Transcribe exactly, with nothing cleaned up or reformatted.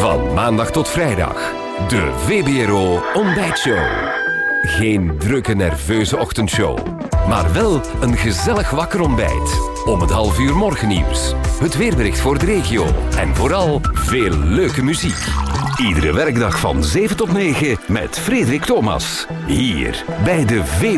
Van maandag tot vrijdag. De V B R O Ontbijtshow. Geen drukke, nerveuze ochtendshow. Maar wel een gezellig wakker ontbijt. Om het half uur morgennieuws. Het weerbericht voor de regio. En vooral veel leuke muziek. Iedere werkdag van zeven tot negen met Frederik Thomas. Hier bij de V